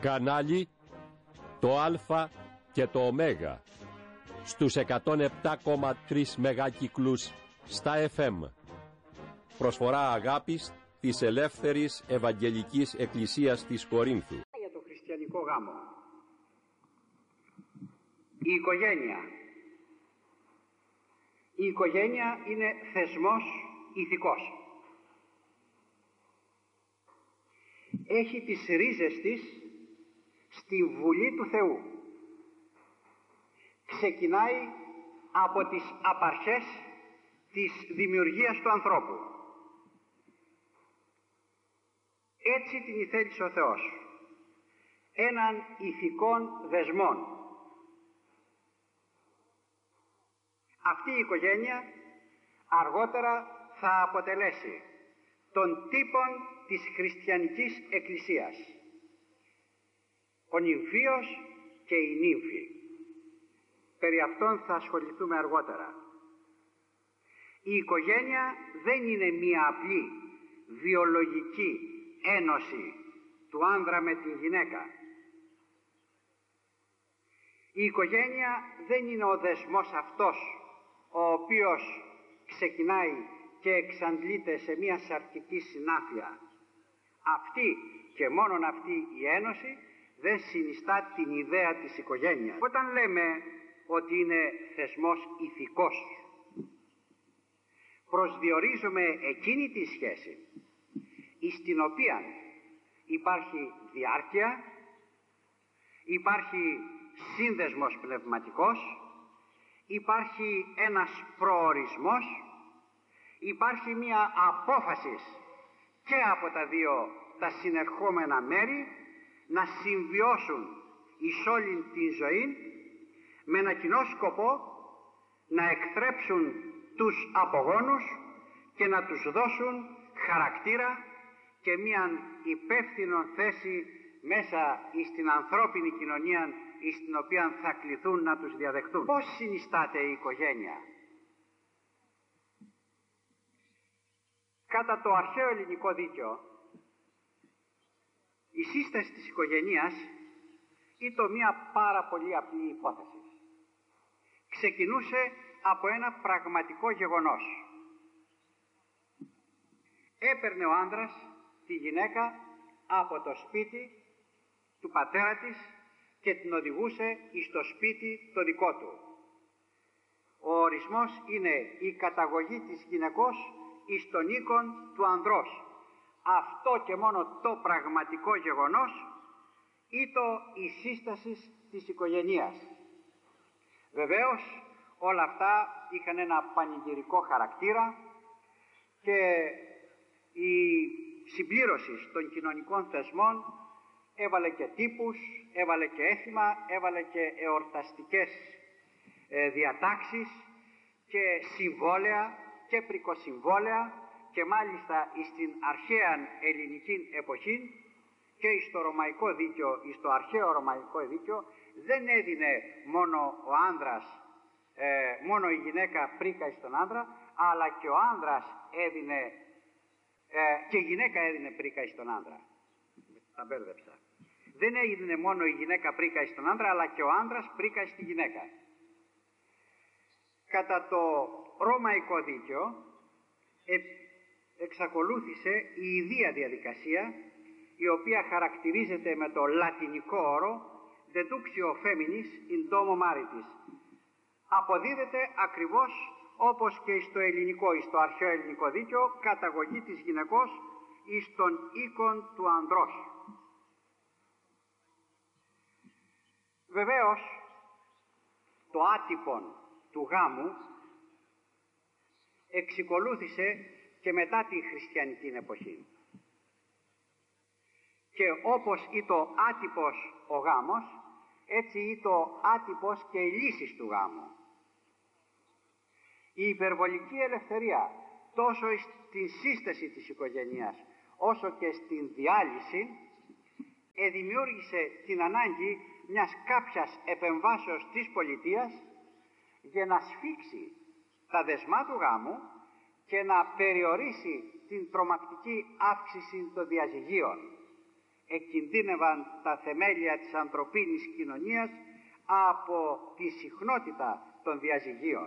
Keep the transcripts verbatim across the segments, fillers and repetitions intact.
Κανάλι το Α και το Ω στους εκατόν επτά κόμμα τρία μεγάκυκλους στα εφ εμ. Προσφορά αγάπης της Ελεύθερης Ευαγγελικής Εκκλησίας της Κορίνθου. Για το χριστιανικό γάμο. Η οικογένεια. Η οικογένεια είναι θεσμός ηθικός. Έχει τις ρίζες της στη Βουλή του Θεού. Ξεκινάει από τις απαρχές της δημιουργίας του ανθρώπου. Έτσι την ηθέλησε ο Θεός. Έναν ηθικών δεσμών. Αυτή η οικογένεια αργότερα θα αποτελέσει τον τύπον της χριστιανικής εκκλησίας. Ο νυμφίος και η νύμφη. Περί αυτών θα ασχοληθούμε αργότερα. Η οικογένεια δεν είναι μία απλή βιολογική ένωση του άνδρα με τη γυναίκα. Η οικογένεια δεν είναι ο δεσμός αυτός ο οποίος ξεκινάει και εξαντλείται σε μία σαρκική συνάφεια. Αυτή και μόνον αυτή η ένωση δεν συνιστά την ιδέα της οικογένειας. Όταν λέμε ότι είναι θεσμός ηθικός, προσδιορίζουμε εκείνη τη σχέση στην οποία υπάρχει διάρκεια, υπάρχει σύνδεσμος πνευματικός, υπάρχει ένας προορισμός, υπάρχει μία απόφαση και από τα δύο τα συνερχόμενα μέρη να συμβιώσουν εις όλη την ζωή με ένα κοινό σκοπό να εκτρέψουν τους απογόνους και να τους δώσουν χαρακτήρα και μίαν υπεύθυνο θέση μέσα στην ανθρώπινη κοινωνία στην οποία θα κληθούν να τους διαδεχτούν. Πώς συνιστάται η οικογένεια? Κατά το αρχαίο ελληνικό δίκαιο, η σύσταση της οικογένειας ήταν μια πάρα πολύ απλή υπόθεση. Ξεκινούσε από ένα πραγματικό γεγονός. Έπαιρνε ο άνδρας τη γυναίκα από το σπίτι του πατέρα της και την οδηγούσε στο σπίτι το δικό του. Ο ορισμός είναι η καταγωγή της γυναικός εις τον οίκον του ανδρός. Αυτό και μόνο το πραγματικό γεγονός ήταν η σύσταση της οικογένειας. Βεβαίως όλα αυτά είχαν ένα πανηγυρικό χαρακτήρα και η συμπλήρωση των κοινωνικών θεσμών έβαλε και τύπους, έβαλε και έθιμα, έβαλε και εορταστικές ε, διατάξεις και συμβόλαια και πρικοσυμβόλαια και μάλιστα στην αρχαία ελληνική εποχή και στο ρωμαϊκό δίκαιο, στο αρχαίο ρωμαϊκό δίκαιο δεν έδινε μόνο ο άνδρας, ε, μόνο η γυναίκα πρίκα στον άνδρα, αλλά και ο άνδρας έδινε ε, και η γυναίκα έδινε πρίκα στον άνδρα. Τα μπέρδεψα. Δεν έδινε μόνο η γυναίκα πρίκα στον άνδρα, αλλά και ο άνδρας πρίκα στη γυναίκα. Κατά το ρωμαϊκό δίκαιο ε, εξακολούθησε η ιδία διαδικασία, η οποία χαρακτηρίζεται με το λατινικό όρο «deductio feminis in domo maritis». Αποδίδεται ακριβώς όπως και στο ελληνικό, στο αρχαίο ελληνικό δίκαιο, καταγωγή της γυναικός εις τον οίκον του ανδρός. Βεβαίως, το άτυπον του γάμου εξακολούθησε και μετά τη χριστιανική εποχή. Και όπως ήταν άτυπος ο γάμος, έτσι ήταν άτυπος και οι λύσεις του γάμου. Η υπερβολική ελευθερία τόσο στην σύσταση της οικογένειας όσο και στην διάλυση εδημιούργησε την ανάγκη μιας κάποιας επεμβάσεως της πολιτείας για να σφίξει τα δεσμά του γάμου και να περιορίσει την τρομακτική αύξηση των διαζυγίων. εκκινδύνευαν τα θεμέλια της ανθρωπίνης κοινωνίας από τη συχνότητα των διαζυγίων.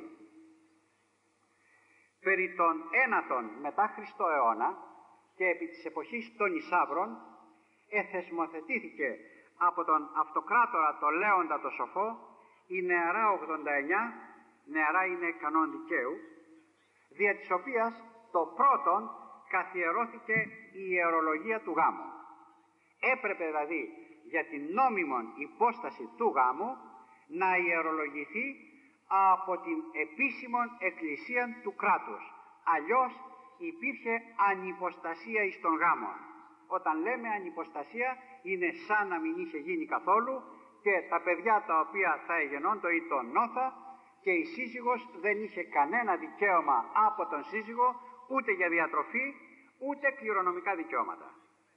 Περί τον ένατον μετά Χριστό αιώνα και επί της εποχής των Ισαύρων εθεσμοθετήθηκε από τον αυτοκράτορα το Λέοντα το Σοφό η νεαρά ογδόντα εννιά, νεαρά είναι κανόν δικαίου, δια της οποίας το πρώτον καθιερώθηκε η ιερολογία του γάμου. Έπρεπε δηλαδή για την νόμιμον υπόσταση του γάμου να ιερολογηθεί από την επίσημον εκκλησία του κράτους. Αλλιώς υπήρχε ανυποστασία εις των γάμων. Όταν λέμε ανυποστασία είναι σαν να μην είχε γίνει καθόλου και τα παιδιά τα οποία θα εγενόντο ή τον νόθα και η σύζυγος δεν είχε κανένα δικαίωμα από τον σύζυγο ούτε για διατροφή ούτε κληρονομικά δικαιώματα.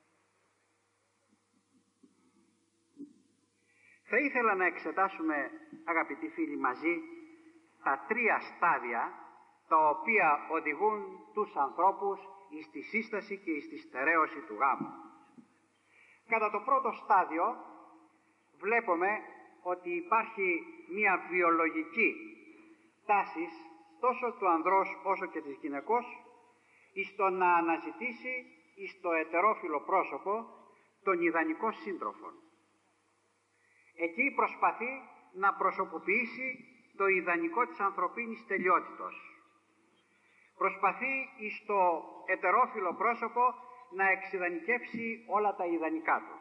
Θα ήθελα να εξετάσουμε, αγαπητοί φίλοι, μαζί τα τρία στάδια τα οποία οδηγούν τους ανθρώπους εις τη σύσταση και εις τη στερέωση του γάμου. Κατά το πρώτο στάδιο βλέπουμε ότι υπάρχει μια βιολογική τάση τόσο του ανδρός όσο και της γυναικός εις το να αναζητήσει εις το ετερόφιλο πρόσωπο τον ιδανικό σύντροφο. Εκεί προσπαθεί να προσωποποιήσει το ιδανικό της ανθρωπίνης τελειότητος. Προσπαθεί εις το ετερόφιλο πρόσωπο να εξειδανικεύσει όλα τα ιδανικά του.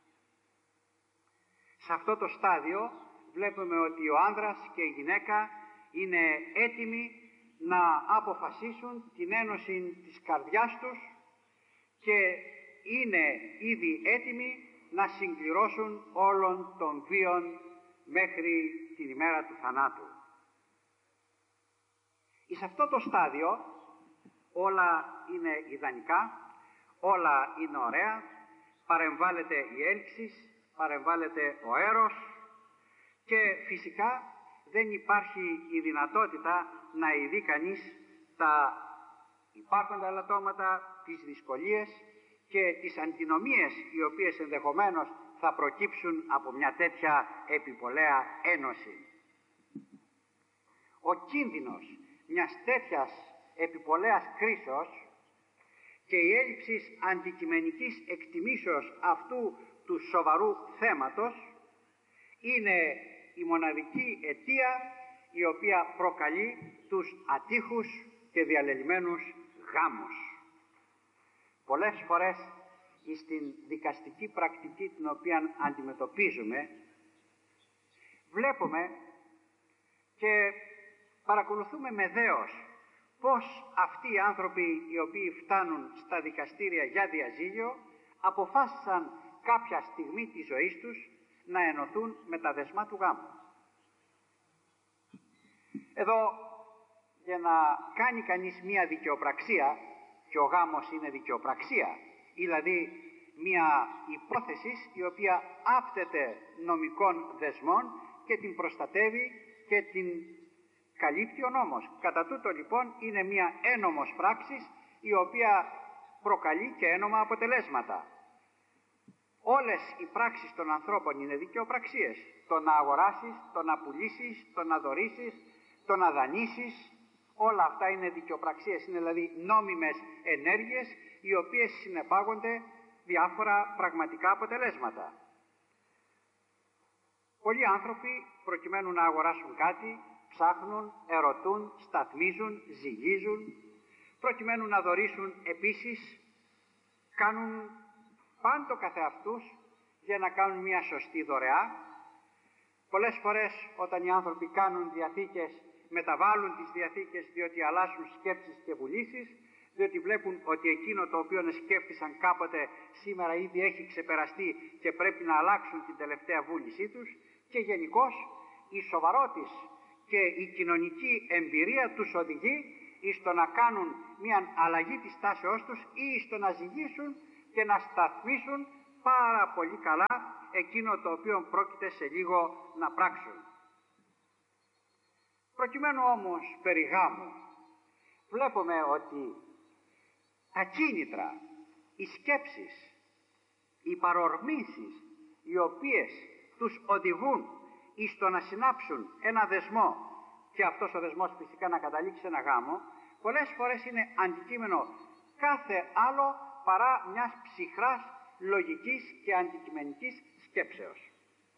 Σε αυτό το στάδιο βλέπουμε ότι ο άνδρας και η γυναίκα είναι έτοιμοι να αποφασίσουν την ένωση της καρδιάς τους και είναι ήδη έτοιμοι να συμπληρώσουν όλων των βίων μέχρι την ημέρα του θανάτου. Εις αυτό το στάδιο όλα είναι ιδανικά, όλα είναι ωραία, παρεμβάλλεται η έλξη, παρεμβάλλεται ο έρος και φυσικά δεν υπάρχει η δυνατότητα να ειδεί κανείς τα υπάρχοντα ελαττώματα, τις δυσκολίες και τις αντινομίες οι οποίες ενδεχομένως θα προκύψουν από μια τέτοια επιπολαία ένωση. Ο κίνδυνος μιας τέτοιας επιπολέας κρίσεως και η έλλειψη αντικειμενικής εκτιμήσεως αυτού του σοβαρού θέματος είναι η μοναδική αιτία η οποία προκαλεί τους ατύχους και διαλελειμμένους γάμους. Πολλές φορές στην δικαστική πρακτική την οποία αντιμετωπίζουμε βλέπουμε και παρακολουθούμε με δέος πως αυτοί οι άνθρωποι οι οποίοι φτάνουν στα δικαστήρια για διαζύγιο αποφάσισαν κάποια στιγμή της ζωής τους να ενωθούν με τα δεσμά του γάμου. Εδώ για να κάνει κανείς μία δικαιοπραξία, και ο γάμος είναι δικαιοπραξία, δηλαδή μία υπόθεση η οποία άπτεται νομικών δεσμών και την προστατεύει και την καλύπτει ο νόμος. Κατά τούτο λοιπόν είναι μία ένομος πράξης η οποία προκαλεί και ένομα αποτελέσματα. Όλες οι πράξεις των ανθρώπων είναι δικαιοπραξίες. Το να αγοράσεις, το να πουλήσεις, το να δωρήσεις, το να δανείσεις, όλα αυτά είναι δικαιοπραξίες. Είναι δηλαδή νόμιμες ενέργειες οι οποίες συνεπάγονται διάφορα πραγματικά αποτελέσματα. Πολλοί άνθρωποι προκειμένου να αγοράσουν κάτι ψάχνουν, ερωτούν, σταθμίζουν, ζυγίζουν, προκειμένου να δωρήσουν επίσης κάνουν πάντο καθεαυτούς για να κάνουν μια σωστή δωρεά. Πολλές φορές όταν οι άνθρωποι κάνουν διαθήκες μεταβάλλουν τις διαθήκες διότι αλλάζουν σκέψεις και βουλήσεις, διότι βλέπουν ότι εκείνο το οποίο σκέφτησαν κάποτε σήμερα ήδη έχει ξεπεραστεί και πρέπει να αλλάξουν την τελευταία βούλησή τους, και γενικώς η σοβαρότης και η κοινωνική εμπειρία τους οδηγεί εις το να κάνουν μια αλλαγή της τάσεώς τους ή εις το να ζυγίσουν και να σταθμίσουν πάρα πολύ καλά εκείνο το οποίο πρόκειται σε λίγο να πράξουν. Προκειμένου όμως περί γάμου βλέπουμε ότι τα κίνητρα, οι σκέψεις οι παρορμήσεις οι οποίες τους οδηγούν εις το να συνάψουν ένα δεσμό και αυτός ο δεσμός φυσικά να καταλήξει σε ένα γάμο, πολλές φορές είναι αντικείμενο κάθε άλλο παρά μιας ψυχράς λογικής και αντικειμενικής σκέψεως.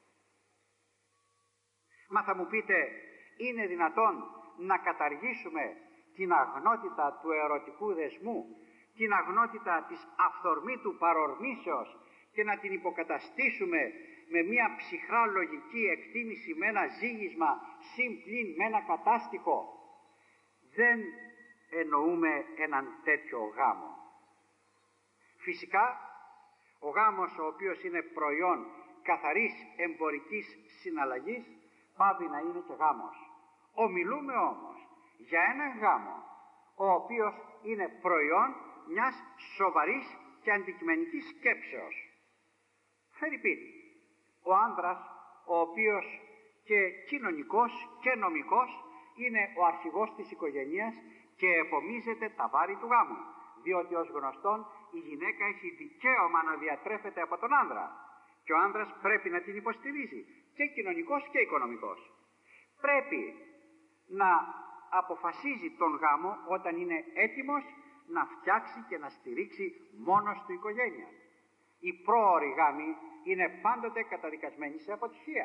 Μα θα μου πείτε, είναι δυνατόν να καταργήσουμε την αγνότητα του ερωτικού δεσμού, την αγνότητα της αυθορμήτου παρορμήσεως και να την υποκαταστήσουμε με μια ψυχρά λογική εκτίμηση, με ένα ζήγισμα συν πλην με ένα κατάστοιχο? Δεν εννοούμε έναν τέτοιο γάμο. Φυσικά, ο γάμος ο οποίος είναι προϊόν καθαρής εμπορικής συναλλαγής πάβει να είναι και γάμος. Ομιλούμε όμως για έναν γάμο ο οποίος είναι προϊόν μιας σοβαρής και αντικειμενικής σκέψεως. Φερρυπίν, ο άνδρας ο οποίος και κοινωνικός και νομικός είναι ο αρχηγός της οικογένειας και επομίζεται τα βάρη του γάμου, διότι ως γνωστόν η γυναίκα έχει δικαίωμα να διατρέφεται από τον άνδρα και ο άνδρας πρέπει να την υποστηρίζει και κοινωνικός και οικονομικός. Πρέπει να αποφασίζει τον γάμο όταν είναι έτοιμος να φτιάξει και να στηρίξει μόνος του οικογένεια. Οι πρόωροι γάμοι είναι πάντοτε καταδικασμένοι σε αποτυχία.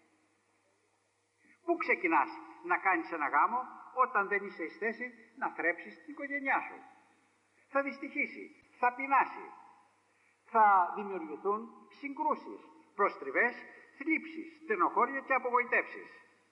Πού ξεκινάς να κάνεις ένα γάμο όταν δεν είσαι εις θέση να θρέψεις την οικογένειά σου? Θα δυστυχήσει, θα πεινάσει, θα δημιουργηθούν συγκρούσεις, προστριβές, θλίψεις, στενοχώρια και απογοητεύσεις.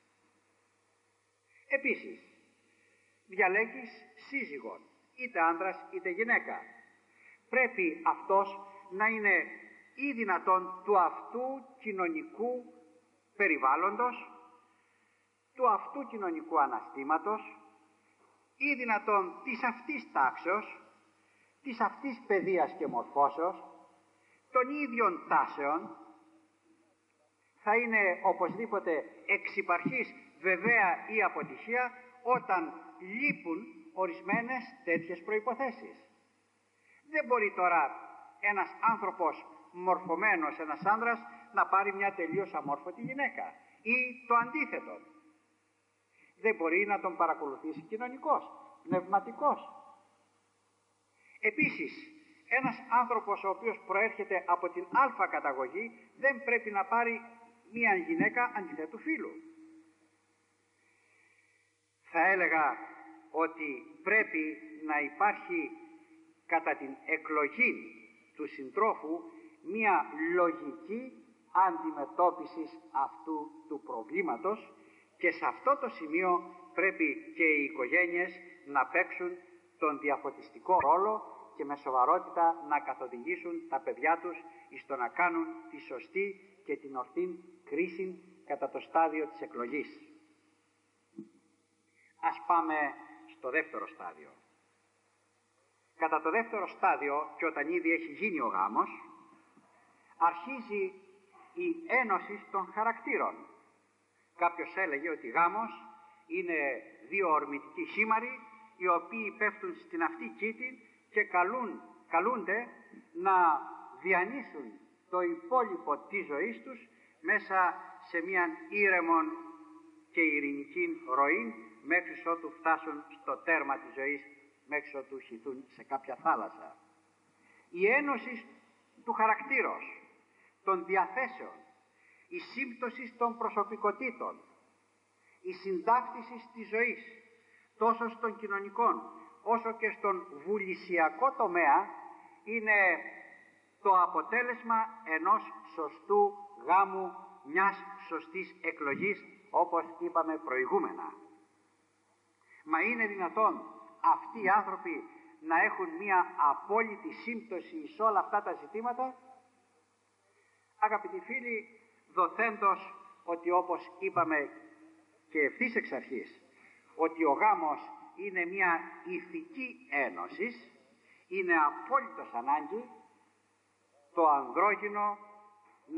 Επίσης, διαλέγεις σύζυγον, είτε άνδρας είτε γυναίκα. Πρέπει αυτός να είναι ή δυνατόν του αυτού κοινωνικού περιβάλλοντος, του αυτού κοινωνικού αναστήματος, ή δυνατόν της αυτής τάξεως, της αυτής παιδείας και μορφώσεως, των ίδιων τάσεων. Θα είναι οπωσδήποτε εξυπαρχής βεβαία ή αποτυχία όταν λείπουν ορισμένες τέτοιες προϋποθέσεις. Δεν μπορεί τώρα ένας άνθρωπος μορφωμένος, ένας άνδρας, να πάρει μια τελείως αμόρφωτη γυναίκα ή το αντίθετο. Δεν μπορεί να τον παρακολουθήσει κοινωνικός, πνευματικός. Επίσης, ένας άνθρωπος ο οποίος προέρχεται από την αλφα καταγωγή δεν πρέπει να πάρει μια γυναίκα αντιθέτου φύλου. Θα έλεγα ότι πρέπει να υπάρχει κατά την εκλογή του συντρόφου μια λογική αντιμετώπισης αυτού του προβλήματος και σε αυτό το σημείο πρέπει και οι οικογένειες να παίξουν τον διαφωτιστικό ρόλο και με σοβαρότητα να καθοδηγήσουν τα παιδιά τους στο να κάνουν τη σωστή και την ορθή κρίση κατά το στάδιο της εκλογής. Ας πάμε στο δεύτερο στάδιο. Κατά το δεύτερο στάδιο, και όταν ήδη έχει γίνει ο γάμος, αρχίζει η ένωση των χαρακτήρων. Κάποιος έλεγε ότι γάμος είναι δύο ορμητικοί χήμαροι οι οποίοι πέφτουν στην αυτή κήτη και καλούν, καλούνται να διανύσουν το υπόλοιπο της ζωής τους μέσα σε μια ήρεμον και ειρηνική ροή μέχρι ότου φτάσουν στο τέρμα της ζωής, μέχρι ότου χυθούν σε κάποια θάλασσα. Η ένωση του χαρακτήρος, των διαθέσεων, η σύμπτωση των προσωπικότητων, η συντάκτιση της ζωής, τόσο στον κοινωνικό όσο και στον βουλησιακό τομέα, είναι το αποτέλεσμα ενός σωστού γάμου, μιας σωστής εκλογής, όπως είπαμε προηγούμενα. Μα είναι δυνατόν αυτοί οι άνθρωποι να έχουν μια απόλυτη σύμπτωση σε όλα αυτά τα ζητήματα? Αγαπητοί φίλοι, δοθέντος ότι, όπως είπαμε και ευθύς εξ αρχής, ότι ο γάμος είναι μια ηθική ένωση, είναι απόλυτος ανάγκη το ανδρόγυνο